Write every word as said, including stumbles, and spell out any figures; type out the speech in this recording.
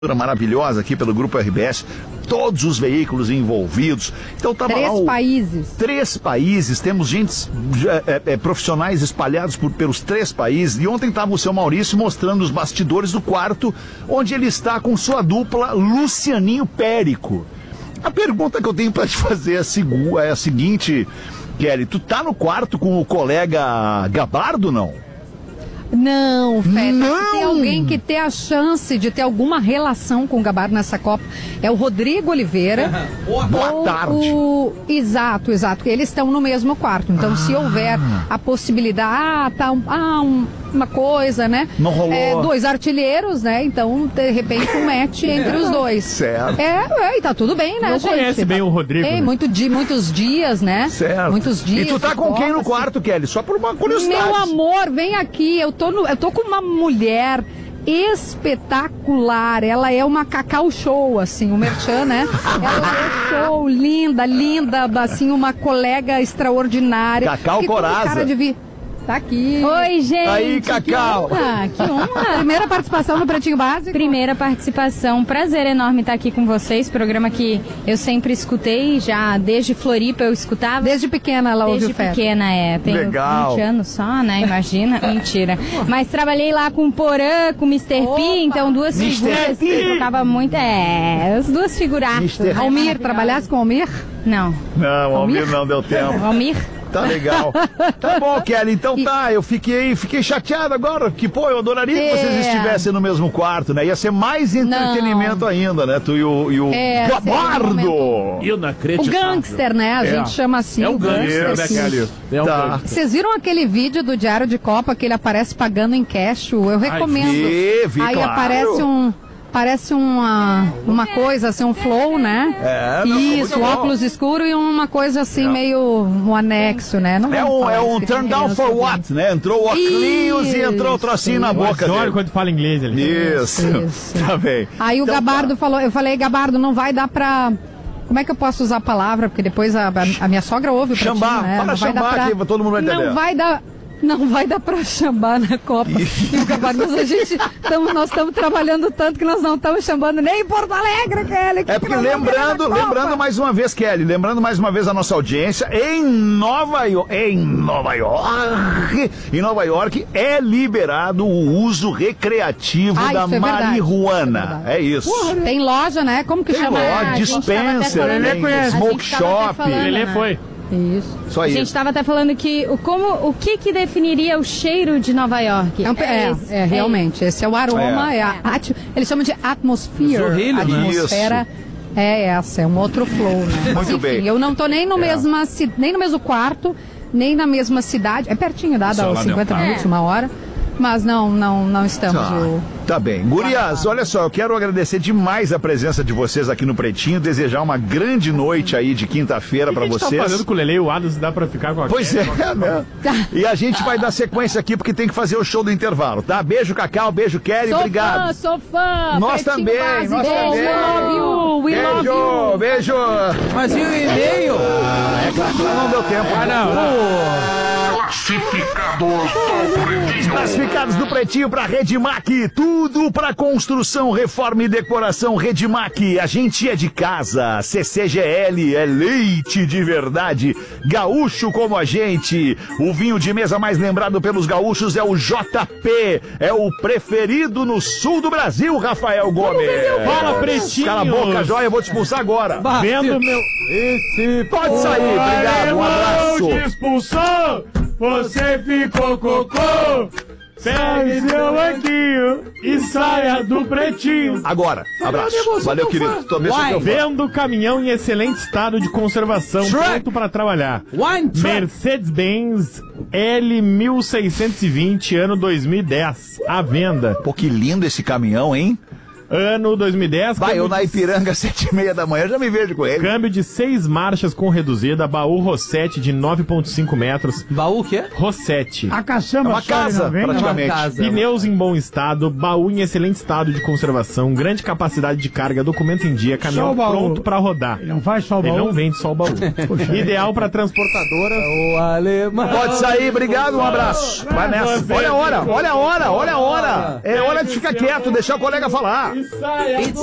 Maravilhosa aqui pelo Grupo R B S, todos os veículos envolvidos. Então tava Três lá o, países. Três países, temos gente, é, é, profissionais espalhados por, pelos três países. E ontem estava o seu Maurício mostrando os bastidores do quarto, onde ele está com sua dupla Lucianinho Périco. A pergunta que eu tenho para te fazer é a, segu- é a seguinte, Kelly, tu tá no quarto com o colega Gabardo, não? Não, Feta, Não. se tem alguém que tem a chance de ter alguma relação com o Gabardo nessa Copa, é o Rodrigo Oliveira. Boa tarde. O... Exato, exato. Eles estão no mesmo quarto. Então, ah. se houver a possibilidade, ah, tá um, ah, um, uma coisa, né? Não rolou. É, dois artilheiros, né? Então, de repente, um match entre os dois. Certo. É, é, e tá tudo bem, né, Não gente? conhece bem o Rodrigo. Tem né? muito di- muitos dias, né? Certo. Muitos dias. E tu tá com Copa, quem no assim. quarto, Kelly? Só por uma curiosidade. Meu amor, vem aqui. Eu tô, no, eu tô com uma mulher espetacular. Ela é uma Cacau Show, assim, o Merchan, né? Ela é show, linda, linda, assim, uma colega extraordinária. Cacau que Coraza. Cara de vi... Tá aqui. Oi, gente. Aí, Cacau. Que honra, que honra. Primeira participação no Pretinho Básico. Primeira participação. Prazer enorme estar aqui com vocês. Programa que eu sempre escutei, já desde Floripa eu escutava. Desde pequena ela ouviu Desde Feta. pequena, é. Tenho Legal. vinte anos só, né? Imagina. Mentira. Mas trabalhei lá com o Porã, com o mister P, então duas mister figuras P. que eu tocava muito. É, as duas figuraças. mister né? Almir, trabalhasse com Almir? Não. Não, Almir não deu tempo. Almir? Tá legal. Tá bom, Kelly. Então E- tá, eu fiquei, fiquei chateado agora, que pô, eu adoraria que É. vocês estivessem no mesmo quarto, né? Ia ser mais entretenimento ainda, né? Tu e o, e o É, Gabardo. seria um Eu não acredito. O gangster, né? A É. gente chama assim. É o gangster, né, Isso. Kelly? É um Tá. gangster. Vocês viram aquele vídeo do Diário de Copa que ele aparece pagando em cash? Eu recomendo. vi, vi, Aí claro. aparece um. Parece uma, uma coisa assim, um flow, né? É, não, Isso, muito bom. óculos escuro e uma coisa assim, meio um anexo, né? Não É vamos um, falar é isso um que turn tem down criança for ouvindo. what, né? Entrou o óculos e entrou o trocinho na Eu boca adoro dele. quando fala inglês ali. Isso. Isso. Tá bem. Aí o Então Gabardo tá. falou, eu falei, Gabardo, não vai dar pra... Como é que eu posso usar a palavra? Porque depois a, a- a minha sogra ouve o Pretinho, Chambar, né? fala Não vai dar chambar pra- aqui, todo mundo vai entender. Não vai dar... Não vai dar pra chamar na Copa. E o Gabardo, mas a gente, tamo, nós estamos trabalhando tanto que nós não estamos chamando nem em Porto Alegre, Kelly. Que É que porque nós vamos querer lembrando, na Copa? lembrando mais uma vez, Kelly, lembrando mais uma vez a nossa audiência, em Nova York, em Nova York, em Nova York é liberado o uso recreativo Ah, da isso é verdade. marihuana. É isso. Tem loja, né? Como que Tem chama? loja, a gente tava até dispenser, falando- tem a gente smoke tava até shop. falando, Ele né? foi. Isso. Só A isso. gente estava até falando que o, como, o que que definiria o cheiro de Nova York? É, um- é, esse- é, realmente. Esse é o aroma, É. é. a ati- eles chamam de atmosphere. Zorrilho, A né? atmosfera é essa, é um outro flow, né? Mas, Muito enfim, bem. eu não tô nem no, É. mesma, ci- nem no mesmo quarto, nem na mesma cidade. É pertinho, dá, dá Só uns lá cinquenta dentro. minutos, É. uma hora. Mas não, não, não estamos. Tá, o- tá bem. Gurias, olha só, eu quero agradecer demais a presença de vocês aqui no Pretinho, desejar uma grande noite aí de quinta-feira O que pra a gente vocês. tá fazendo com o Lele e o Adams? Dá pra ficar com a Pois é, né? E a gente vai dar sequência aqui porque tem que fazer o show do intervalo, tá? Beijo, Cacau, beijo, Kelly, Sou obrigado. fã, sou fã. Nós Pretinho também, Básico. nós Beijo, também. we love you, we love you. Beijo, beijo. Mas e o e-mail? Não deu tempo. Ah, não. Classificados do Pretinho. Classificados do Pretinho pra Redmac, tudo pra construção, reforma e decoração. Redmac, a gente é de casa. C C G L é leite de verdade. Gaúcho como a gente. O vinho de mesa mais lembrado pelos gaúchos é o J P. É o preferido no sul do Brasil, Rafael Gomes. Fala, Pretinhos. Cala a boca, joia, eu vou te expulsar agora. Vendo meu... Esse Pode sair, obrigado, um abraço. te expulsou, você ficou cocô. Pegue seu banquinho e saia do Pretinho. Agora, abraço. Valeu, querido. Tô bem, sou teu fã. Vendo caminhão em excelente estado de conservação, Shrek. pronto para trabalhar. Wine Truck. Mercedes-Benz L mil seiscentos e vinte, ano dois mil e dez, à venda. Pô, que lindo esse caminhão, hein? Ano dois mil e dez. Vai, eu câmbio na de- Ipiranga, sete e meia da manhã, já me vejo com ele. Câmbio de seis marchas com reduzida, baú Rossetti de nove vírgula cinco metros. Baú o quê? Rossetti. A caçamba É uma sobe casa, não vem, praticamente. Uma casa. Pneus em bom estado, baú em excelente estado de conservação, grande capacidade de carga, documento em dia, Só caminhão o baú. pronto para rodar. Ele não faz só o Ele baú. não vende só o baú. Ideal para transportadora. O alemão. Pode sair, obrigado, um abraço. Vai nessa. Olha a hora, olha a hora, olha a hora. É hora de ficar quieto, deixar o colega falar. e saia do